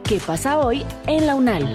¿Qué pasa hoy en la UNAL?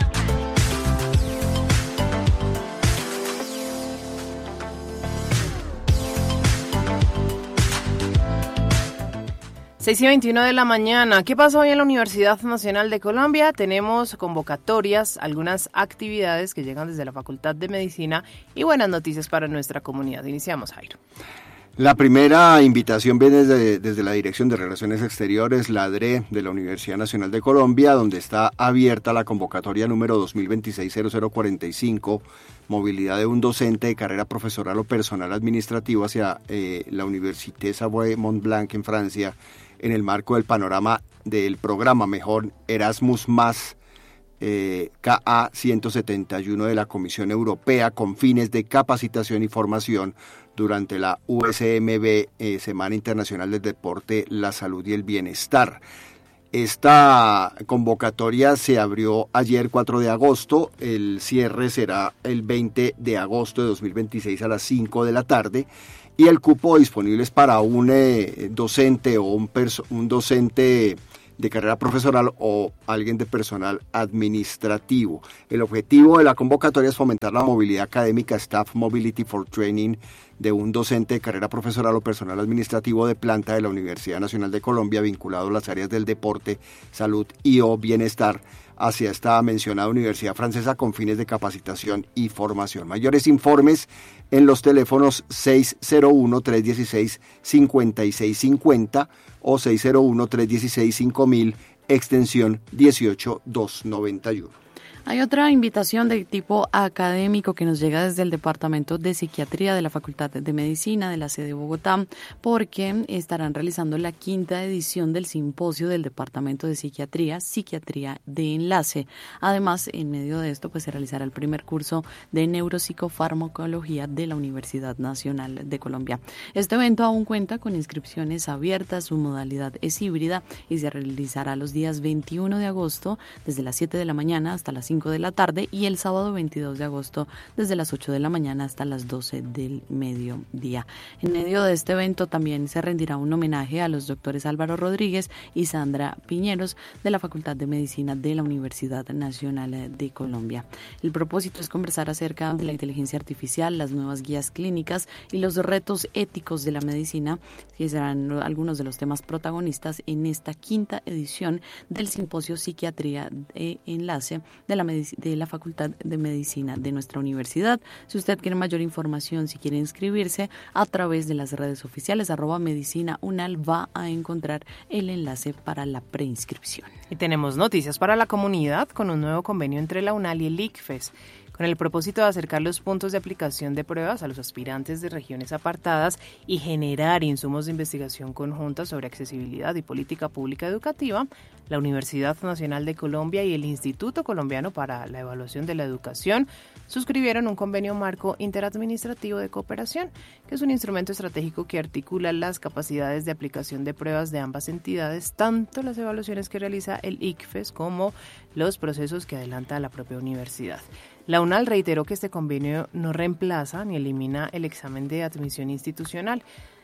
6:21 de la mañana. ¿Qué pasa hoy en la Universidad Nacional de Colombia? Tenemos convocatorias, algunas actividades que llegan desde la Facultad de Medicina y buenas noticias para nuestra comunidad. Iniciamos, Jairo. La primera invitación viene desde la Dirección de Relaciones Exteriores, la DRE, de la Universidad Nacional de Colombia, donde está abierta la convocatoria número 2026-0045, movilidad de un docente de carrera profesoral o personal administrativo hacia la Université Savoie-Mont-Blanc en Francia, en el marco del panorama del programa Mejor Erasmus+, KA 171 de la Comisión Europea, con fines de capacitación y formación durante la USMB, Semana Internacional del Deporte, la Salud y el Bienestar. Esta convocatoria se abrió ayer 4 de agosto, el cierre será el 20 de agosto de 2026 a las 5 de la tarde y el cupo disponible es para un docente o un docente de carrera profesoral o alguien de personal administrativo. El objetivo de la convocatoria es fomentar la movilidad académica, Staff Mobility for Training, de un docente de carrera profesoral o personal administrativo de planta de la Universidad Nacional de Colombia vinculado a las áreas del deporte, salud y o bienestar hacia esta mencionada universidad francesa con fines de capacitación y formación. Mayores informes en los teléfonos 601-316-5650 o 601-316-5000, extensión 18291. Hay otra invitación de tipo académico que nos llega desde el Departamento de Psiquiatría de la Facultad de Medicina de la sede de Bogotá, porque estarán realizando la 5ª edición del simposio del Departamento de Psiquiatría de Enlace. Además, en medio de esto, pues se realizará el primer curso de neuropsicofarmacología de la Universidad Nacional de Colombia. Este evento aún cuenta con inscripciones abiertas, su modalidad es híbrida y se realizará los días 21 de agosto desde las 7 de la mañana hasta las 5 de la tarde y el sábado 22 de agosto desde las 8 de la mañana hasta las 12 del mediodía. En medio de este evento también se rendirá un homenaje a los doctores Álvaro Rodríguez y Sandra Piñeros de la Facultad de Medicina de la Universidad Nacional de Colombia. El propósito es conversar acerca de la inteligencia artificial, las nuevas guías clínicas y los retos éticos de la medicina, que serán algunos de los temas protagonistas en esta 5ª edición del Simposio Psiquiatría de Enlace de la Facultad de Medicina de nuestra universidad. Si usted quiere mayor información, si quiere inscribirse a través de las redes oficiales @medicinaunal, va a encontrar el enlace para la preinscripción. Y tenemos noticias para la comunidad con un nuevo convenio entre la UNAL y el ICFES, con el propósito de acercar los puntos de aplicación de pruebas a los aspirantes de regiones apartadas y generar insumos de investigación conjunta sobre accesibilidad y política pública educativa. La Universidad Nacional de Colombia y el Instituto Colombiano para la Evaluación de la Educación suscribieron un convenio marco interadministrativo de cooperación, que es un instrumento estratégico que articula las capacidades de aplicación de pruebas de ambas entidades, tanto las evaluaciones que realiza el ICFES como los procesos que adelanta la propia universidad. La UNAL reiteró que este convenio no reemplaza ni elimina el examen de admisión institucional.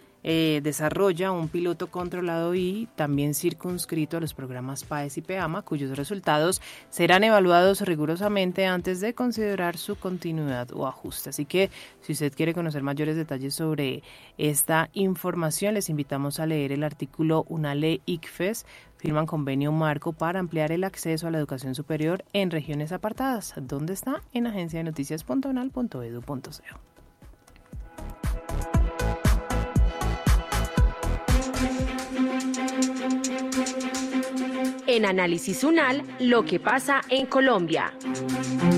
Desarrolla un piloto controlado y también circunscrito a los programas PAES y PEAMA, cuyos resultados serán evaluados rigurosamente antes de considerar su continuidad o ajuste. Así que, si usted quiere conocer mayores detalles sobre esta información, les invitamos a leer el artículo UNALE-ICFES. Firman convenio marco para ampliar el acceso a la educación superior en regiones apartadas. ¿Dónde está? En agencianoticias.unal.edu.co. En Análisis UNAL, lo que pasa en Colombia.